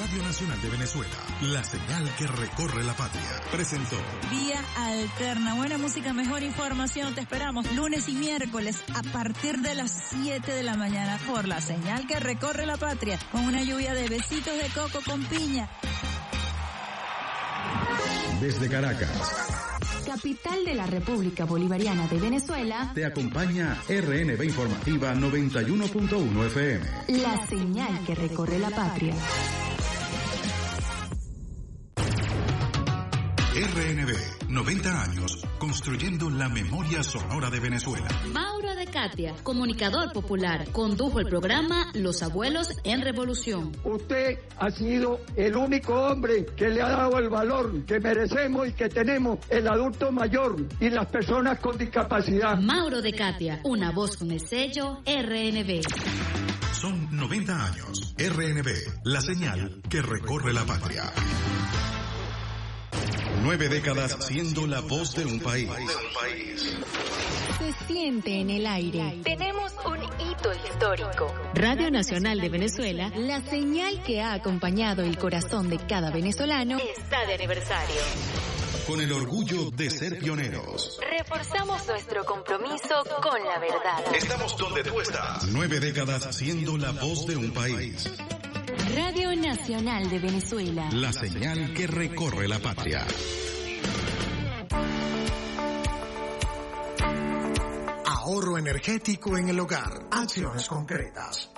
Radio Nacional de Venezuela, la señal que recorre la patria, presentó Vía Alterna. Buena música, mejor información. Te esperamos lunes y miércoles a partir de las 7 de la mañana por la señal que recorre la patria, con una lluvia de besitos de coco con piña. Desde Caracas, capital de la República Bolivariana de Venezuela, te acompaña RNB Informativa 91.1 FM. La señal que recorre la patria. RNB, 90 años, construyendo la memoria sonora de Venezuela. Mauro de Catia, comunicador popular, condujo el programa Los Abuelos en Revolución. Usted ha sido el único hombre que le ha dado el valor que merecemos y que tenemos el adulto mayor y las personas con discapacidad. Mauro de Catia, una voz con el sello RNB. Son 90 años. RNB, la señal que recorre la patria. 9 décadas siendo la voz de un país. Se siente en el aire. Tenemos un hito histórico. Radio Nacional de Venezuela, la señal que ha acompañado el corazón de cada venezolano, Está de aniversario. Con el orgullo de ser pioneros. Reforzamos nuestro compromiso con la verdad. Estamos donde tú estás. 9 décadas siendo la voz de un país. Radio Nacional de Venezuela, La señal que recorre la patria. Ahorro energético en el hogar. Acciones concretas.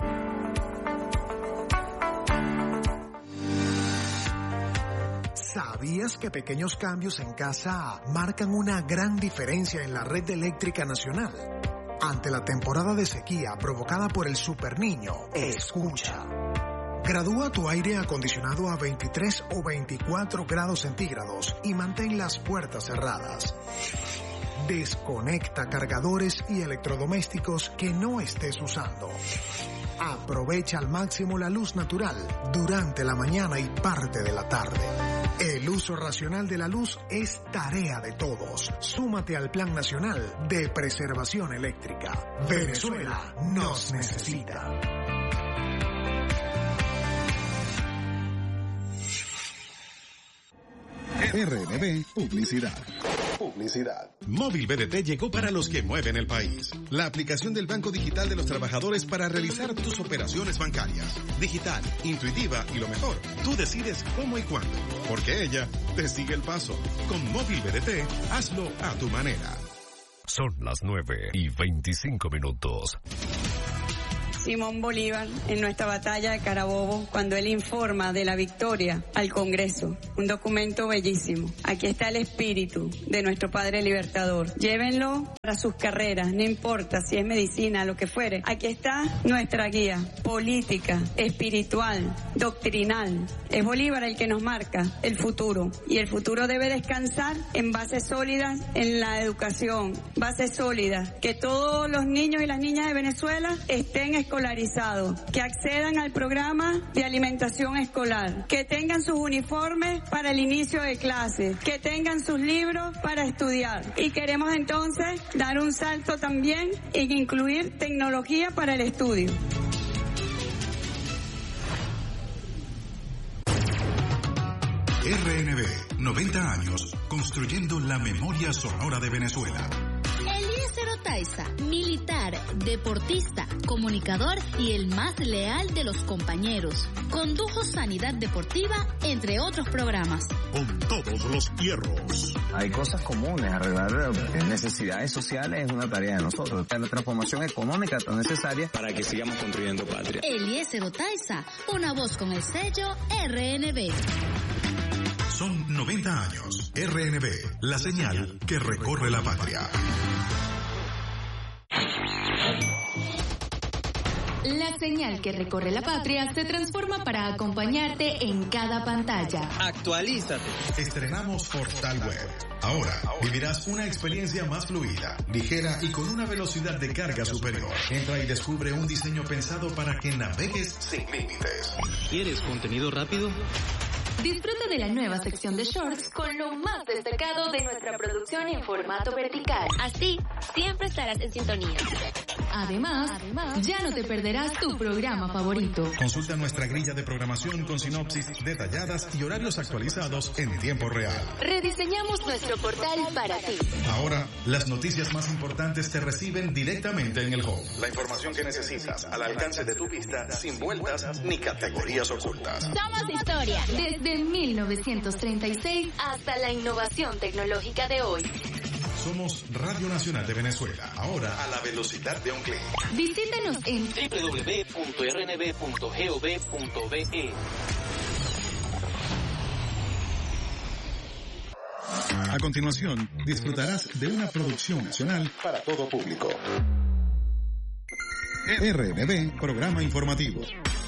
¿Sabías que pequeños cambios en casa marcan una gran diferencia en la red eléctrica nacional? Ante la temporada de sequía provocada por el superniño, escucha. Gradúa tu aire acondicionado a 23 o 24 grados centígrados y mantén las puertas cerradas. Desconecta cargadores y electrodomésticos que no estés usando. Aprovecha al máximo la luz natural durante la mañana y parte de la tarde. El uso racional de la luz es tarea de todos. Súmate al Plan Nacional de Preservación Eléctrica. Venezuela nos necesita. RNB Publicidad. Móvil BDT llegó para los que mueven el país. La aplicación del Banco Digital de los Trabajadores para realizar tus operaciones bancarias. Digital, intuitiva y lo mejor, tú decides cómo y cuándo. Porque ella te sigue el paso. Con Móvil BDT, hazlo a tu manera. Son las 9:25. Simón Bolívar en nuestra batalla de Carabobo, cuando él informa de la victoria al Congreso. Un documento bellísimo. Aquí está el espíritu de nuestro Padre Libertador. Llévenlo para sus carreras, no importa si es medicina, lo que fuere. Aquí está nuestra guía política, espiritual, doctrinal. Es Bolívar el que nos marca el futuro. Y el futuro debe descansar en bases sólidas en la educación. Bases sólidas. Que todos los niños y las niñas de Venezuela estén escolarizados, que accedan al programa de alimentación escolar, que tengan sus uniformes para el inicio de clases, que tengan sus libros para estudiar. Y queremos entonces dar un salto también en incluir tecnología para el estudio. RNB, 90 años, construyendo la memoria sonora de Venezuela. Eliezer Otaiza, militar, deportista, comunicador y el más leal de los compañeros. Condujo Sanidad Deportiva, entre otros programas. Con todos los hierros. Hay cosas comunes, arreglar necesidades sociales es una tarea de nosotros. La transformación económica tan necesaria para que sigamos construyendo patria. Eliezer Otaiza, una voz con el sello RNB. Son 90 años. RNB, la señal que recorre la patria. La señal que recorre la patria se transforma para acompañarte en cada pantalla. Actualízate. Estrenamos Portal Web. Ahora vivirás una experiencia más fluida, ligera y con una velocidad de carga superior. Entra y descubre un diseño pensado para que navegues sin límites. ¿Quieres contenido rápido? Disfruta de la nueva sección de shorts con lo más destacado de nuestra producción en formato vertical. Así, siempre estarás en sintonía. Además, ya no te perderás tu programa favorito. Consulta nuestra grilla de programación con sinopsis detalladas y horarios actualizados en tiempo real. Rediseñamos nuestro portal para ti. Ahora, las noticias más importantes te reciben directamente en el home. La información que necesitas al alcance de tu vista, sin vueltas ni categorías ocultas. Somos historia. Desde 1936 hasta la innovación tecnológica de hoy. Somos Radio Nacional de Venezuela, ahora a la velocidad de un clic. Visítanos en www.rnb.gov.be. A continuación, disfrutarás de una producción nacional para todo público. RNB, programa informativo.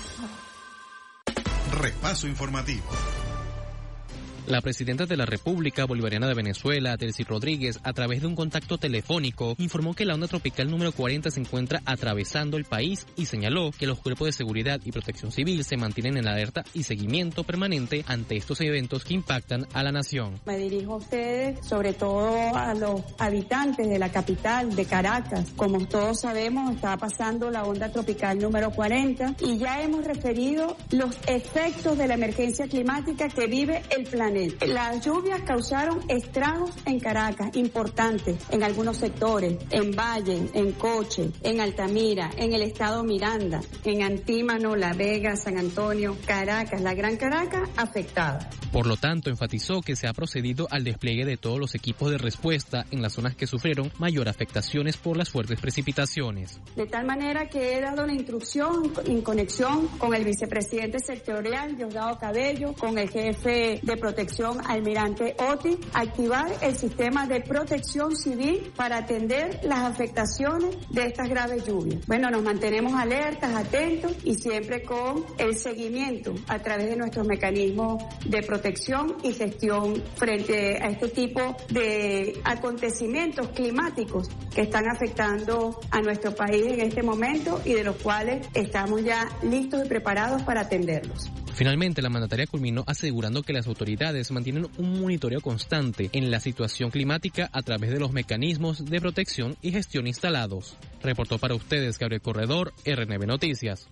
Repaso informativo. La presidenta de la República Bolivariana de Venezuela, Delcy Rodríguez, a través de un contacto telefónico, informó que la onda tropical número 40 se encuentra atravesando el país y señaló que los cuerpos de seguridad y protección civil se mantienen en alerta y seguimiento permanente ante estos eventos que impactan a la nación. Me dirijo a ustedes, sobre todo a los habitantes de la capital, de Caracas. Como todos sabemos, está pasando la onda tropical número 40 y ya hemos referido los efectos de la emergencia climática que vive el planeta. Las lluvias causaron estragos en Caracas importantes, en algunos sectores, en Valle, en Coche, en Altamira, en el estado Miranda, en Antímano, La Vega, San Antonio, Caracas, la Gran Caracas afectada. Por lo tanto, enfatizó que se ha procedido al despliegue de todos los equipos de respuesta en las zonas que sufrieron mayor afectaciones por las fuertes precipitaciones. De tal manera que he dado la instrucción en conexión con el vicepresidente sectorial, Diosdado Cabello, con el jefe de protección, almirante Oti, activar el sistema de protección civil para atender las afectaciones de estas graves lluvias. Bueno, nos mantenemos alertas, atentos y siempre con el seguimiento a través de nuestros mecanismos de protección y gestión frente a este tipo de acontecimientos climáticos que están afectando a nuestro país en este momento y de los cuales estamos ya listos y preparados para atenderlos. Finalmente, la mandataria culminó asegurando que las autoridades mantienen un monitoreo constante en la situación climática a través de los mecanismos de protección y gestión instalados. Reportó para ustedes Gabriel Corredor, RNB Noticias.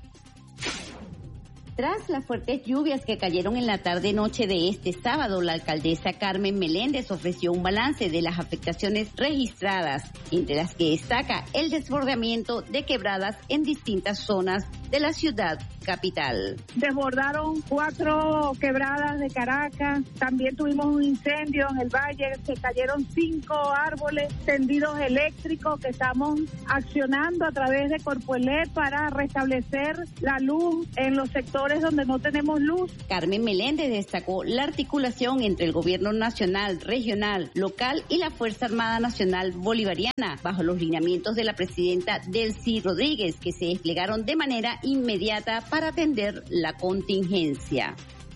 Tras las fuertes lluvias que cayeron en la tarde-noche de este sábado, la alcaldesa Carmen Meléndez ofreció un balance de las afectaciones registradas, entre las que destaca el desbordamiento de quebradas en distintas zonas de la ciudad capital. Desbordaron 4 quebradas de Caracas, también tuvimos un incendio en el Valle, se cayeron 5 árboles, tendidos eléctricos que estamos accionando a través de Corpoelec para restablecer la luz en los sectores donde no tenemos luz. Carmen Meléndez destacó la articulación entre el gobierno nacional, regional, local y la Fuerza Armada Nacional Bolivariana, bajo los lineamientos de la presidenta Delcy Rodríguez, que se desplegaron de manera inmediata para atender la contingencia.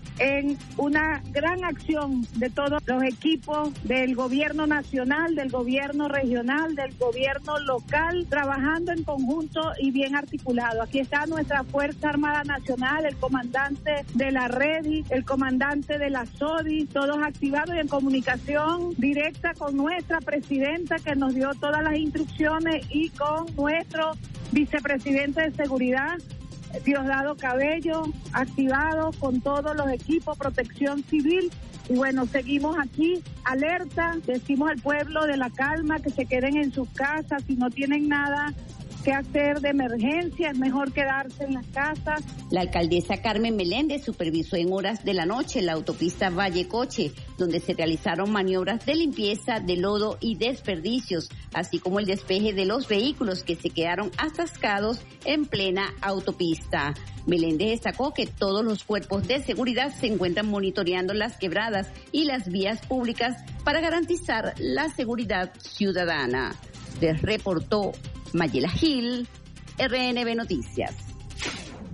En una gran acción de todos los equipos del gobierno nacional, del gobierno regional, del gobierno local, trabajando en conjunto y bien articulado. Aquí está nuestra Fuerza Armada Nacional, el comandante de la REDI, el comandante de la SODI, todos activados y en comunicación directa con nuestra presidenta que nos dio todas las instrucciones y con nuestro vicepresidente de seguridad, Diosdado Cabello, activado con todos los equipos, protección civil. Y bueno, seguimos aquí, alerta, decimos al pueblo de la calma, que se queden en sus casas, si no tienen nada que hacer de emergencia, es mejor quedarse en las casas. La alcaldesa Carmen Meléndez supervisó en horas de la noche la autopista Valle Coche, donde se realizaron maniobras de limpieza de lodo y desperdicios, así como el despeje de los vehículos que se quedaron atascados en plena autopista. Meléndez destacó que todos los cuerpos de seguridad se encuentran monitoreando las quebradas y las vías públicas para garantizar la seguridad ciudadana. Les reportó Mayela Gil, RNB Noticias.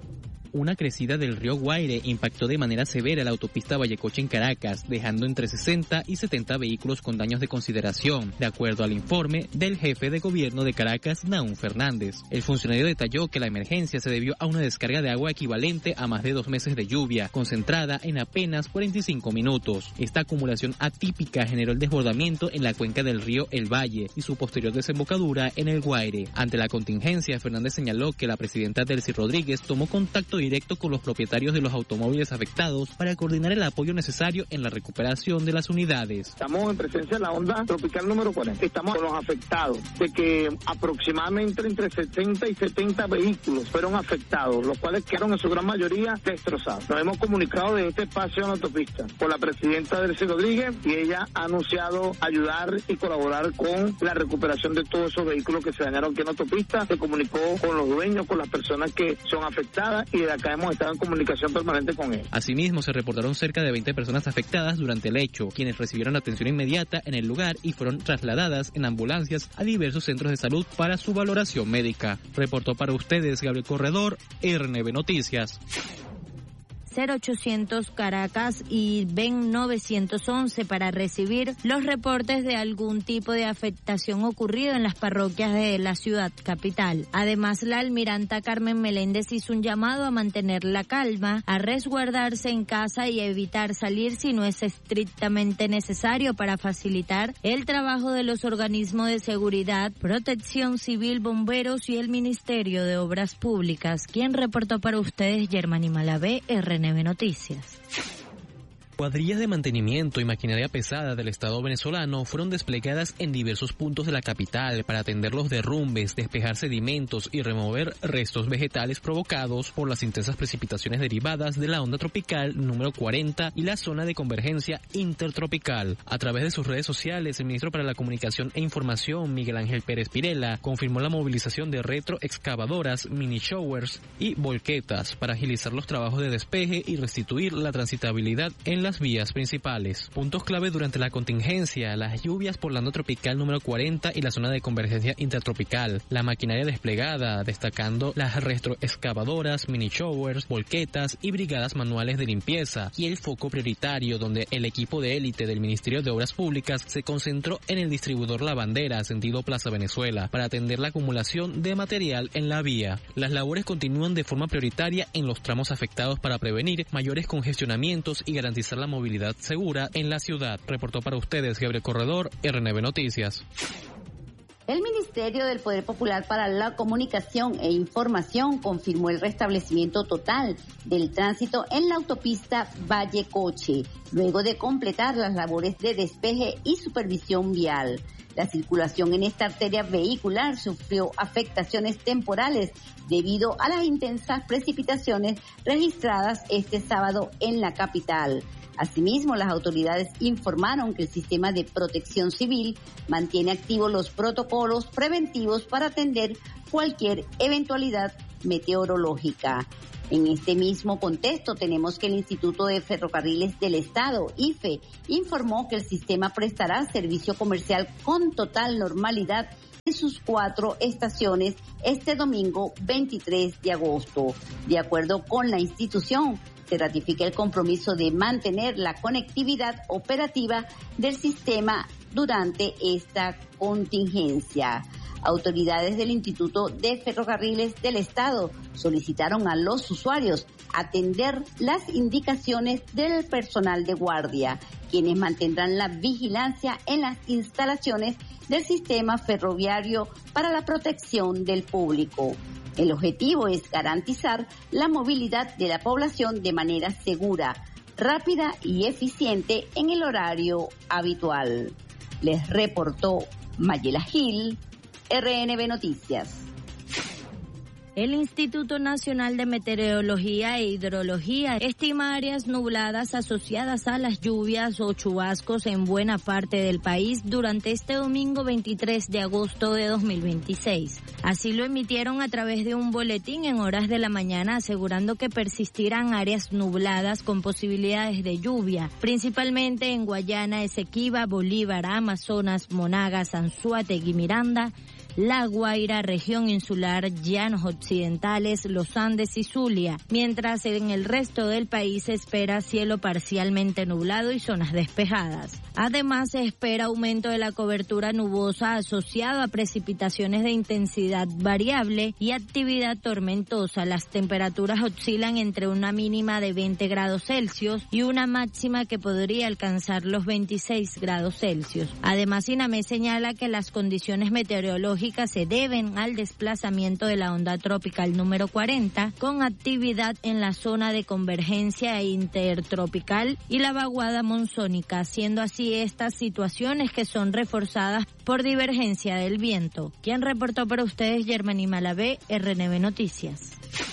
Una crecida del río Guaire impactó de manera severa la autopista Vallecoche en Caracas, dejando entre 60 y 70 vehículos con daños de consideración, de acuerdo al informe del jefe de gobierno de Caracas, Nahum Fernández. El funcionario detalló que la emergencia se debió a una descarga de agua equivalente a más de 2 meses de lluvia, concentrada en apenas 45 minutos. Esta acumulación atípica generó el desbordamiento en la cuenca del río El Valle y su posterior desembocadura en el Guaire. Ante la contingencia, Fernández señaló que la presidenta Delcy Rodríguez tomó contacto directo con los propietarios de los automóviles afectados para coordinar el apoyo necesario en la recuperación de las unidades. Estamos en presencia de la onda tropical número 40. Estamos con los afectados, de que aproximadamente entre 60 y 70 vehículos fueron afectados, los cuales quedaron en su gran mayoría destrozados. Nos hemos comunicado de este espacio en la autopista con la presidenta Delcy Rodríguez y ella ha anunciado ayudar y colaborar con la recuperación de todos esos vehículos que se dañaron aquí en la autopista. Se comunicó con los dueños, con las personas que son afectadas y de acá hemos estado en comunicación permanente con ellos. Asimismo, se reportaron cerca de 20 personas afectadas durante el hecho, quienes recibieron atención inmediata en el lugar y fueron trasladadas en ambulancias a diversos centros de salud para su valoración médica. Reportó para ustedes Gabriel Corredor, RNB Noticias. 0800 Caracas y ven 911 para recibir los reportes de algún tipo de afectación ocurrido en las parroquias de la ciudad capital. Además, la almiranta Carmen Meléndez hizo un llamado a mantener la calma, a resguardarse en casa y a evitar salir si no es estrictamente necesario para facilitar el trabajo de los organismos de seguridad, Protección Civil, bomberos y el Ministerio de Obras Públicas. ¿Quién reportó para ustedes? Germany Malavé, RNB Noticias. Cuadrillas de mantenimiento y maquinaria pesada del Estado venezolano fueron desplegadas en diversos puntos de la capital para atender los derrumbes, despejar sedimentos y remover restos vegetales provocados por las intensas precipitaciones derivadas de la onda tropical número 40 y la zona de convergencia intertropical. A través de sus redes sociales, el ministro para la Comunicación e Información, Miguel Ángel Pérez Pirela, confirmó la movilización de retroexcavadoras, mini showers y volquetas para agilizar los trabajos de despeje y restituir la transitabilidad en las vías principales. Puntos clave durante la contingencia: las lluvias por la onda tropical número 40 y la zona de convergencia intertropical, la maquinaria desplegada, destacando las retroexcavadoras, mini showers, volquetas y brigadas manuales de limpieza, y el foco prioritario donde el equipo de élite del Ministerio de Obras Públicas se concentró en el distribuidor La Bandera, sentido Plaza Venezuela, para atender la acumulación de material en la vía. Las labores continúan de forma prioritaria en los tramos afectados para prevenir mayores congestionamientos y garantizar la movilidad segura en la ciudad. Reportó para ustedes Gabriel Corredor, RNB Noticias. El Ministerio del Poder Popular para la Comunicación e Información confirmó el restablecimiento total del tránsito en la autopista Vallecoche, luego de completar las labores de despeje y supervisión vial. La circulación en esta arteria vehicular sufrió afectaciones temporales debido a las intensas precipitaciones registradas este sábado en la capital. Asimismo, las autoridades informaron que el sistema de protección civil mantiene activos los protocolos preventivos para atender cualquier eventualidad meteorológica. En este mismo contexto, tenemos que el Instituto de Ferrocarriles del Estado, IFE, informó que el sistema prestará servicio comercial con total normalidad en sus 4 estaciones este domingo 23 de agosto. De acuerdo con la institución, se ratifica el compromiso de mantener la conectividad operativa del sistema durante esta contingencia. Autoridades del Instituto de Ferrocarriles del Estado solicitaron a los usuarios atender las indicaciones del personal de guardia, quienes mantendrán la vigilancia en las instalaciones del sistema ferroviario para la protección del público. El objetivo es garantizar la movilidad de la población de manera segura, rápida y eficiente en el horario habitual. Les reportó Mayela Gil, RNB Noticias. El Instituto Nacional de Meteorología e Hidrología estima áreas nubladas asociadas a las lluvias o chubascos en buena parte del país durante este domingo 23 de agosto de 2026. Así lo emitieron a través de un boletín en horas de la mañana, asegurando que persistirán áreas nubladas con posibilidades de lluvia, principalmente en Guayana, Esequiba, Bolívar, Amazonas, Monagas, Anzoátegui, Miranda, La Guaira, región insular, llanos occidentales, los Andes y Zulia, mientras en el resto del país se espera cielo parcialmente nublado y zonas despejadas. Además, se espera aumento de la cobertura nubosa asociado a precipitaciones de intensidad variable y actividad tormentosa. Las temperaturas oscilan entre una mínima de 20 grados Celsius y una máxima que podría alcanzar los 26 grados Celsius. Además, INAME señala que las condiciones meteorológicas se deben al desplazamiento de la onda tropical número 40, con actividad en la zona de convergencia intertropical y la vaguada monzónica, siendo así estas situaciones que son reforzadas por divergencia del viento. Quien reportó para ustedes, Germany Malavé, RNB Noticias.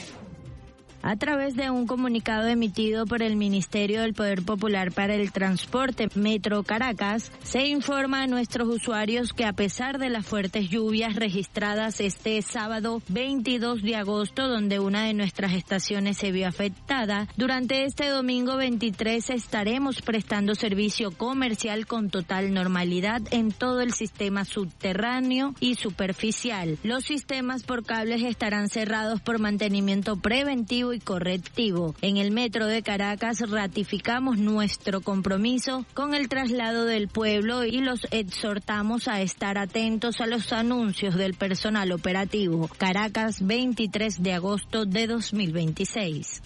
A través de un comunicado emitido por el Ministerio del Poder Popular para el Transporte Metro Caracas, se informa a nuestros usuarios que a pesar de las fuertes lluvias registradas este sábado 22 de agosto, donde una de nuestras estaciones se vio afectada, durante este domingo 23 estaremos prestando servicio comercial con total normalidad en todo el sistema subterráneo y superficial. Los sistemas por cables estarán cerrados por mantenimiento preventivo y correctivo. En el Metro de Caracas ratificamos nuestro compromiso con el traslado del pueblo y los exhortamos a estar atentos a los anuncios del personal operativo. Caracas, 23 de agosto de 2026.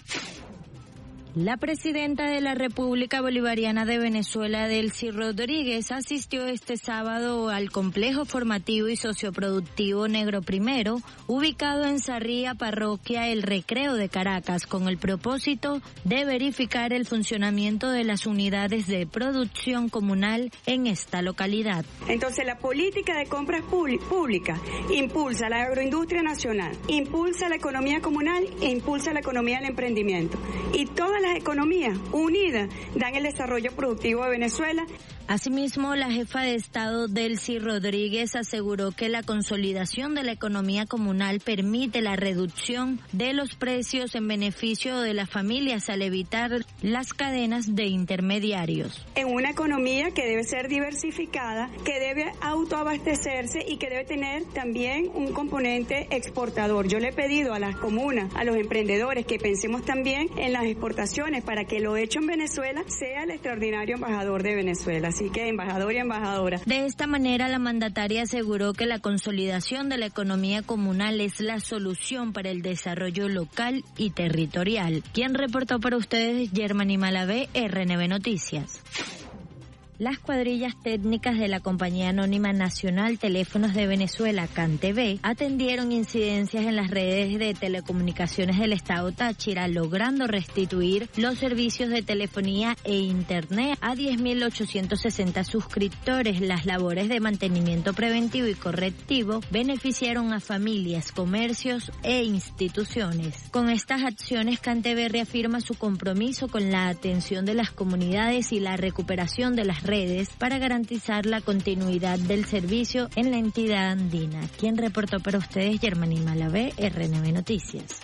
La presidenta de la República Bolivariana de Venezuela, Delcy Rodríguez, asistió este sábado al complejo formativo y socioproductivo Negro Primero, ubicado en Sarría, parroquia El Recreo de Caracas, con el propósito de verificar el funcionamiento de las unidades de producción comunal en esta localidad. Entonces, la política de compras públicas impulsa la agroindustria nacional, impulsa la economía comunal e impulsa la economía del emprendimiento. Y todas las economías unidas dan el desarrollo productivo de Venezuela. Asimismo, la jefa de Estado, Delcy Rodríguez, aseguró que la consolidación de la economía comunal permite la reducción de los precios en beneficio de las familias al evitar las cadenas de intermediarios. En una economía que debe ser diversificada, que debe autoabastecerse y que debe tener también un componente exportador. Yo le he pedido a las comunas, a los emprendedores, que pensemos también en las exportaciones para que lo hecho en Venezuela sea el extraordinario embajador de Venezuela. Así que embajador y embajadora. De esta manera, la mandataria aseguró que la consolidación de la economía comunal es la solución para el desarrollo local y territorial. Quien reportó para ustedes, Germany Malavé, RNB Noticias. Las cuadrillas técnicas de la Compañía Anónima Nacional Teléfonos de Venezuela, CANTV, atendieron incidencias en las redes de telecomunicaciones del Estado Táchira, logrando restituir los servicios de telefonía e internet a 10.860 suscriptores. Las labores de mantenimiento preventivo y correctivo beneficiaron a familias, comercios e instituciones. Con estas acciones, CANTV reafirma su compromiso con la atención de las comunidades y la recuperación de las redes para garantizar la continuidad del servicio en la entidad andina. Quien reportó para ustedes, Germany Malavé, RNB Noticias.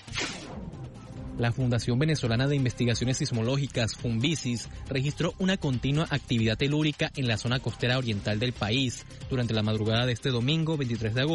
La Fundación Venezolana de Investigaciones Sismológicas, FUNVISIS, registró una continua actividad telúrica en la zona costera oriental del país durante la madrugada de este domingo 23 de agosto.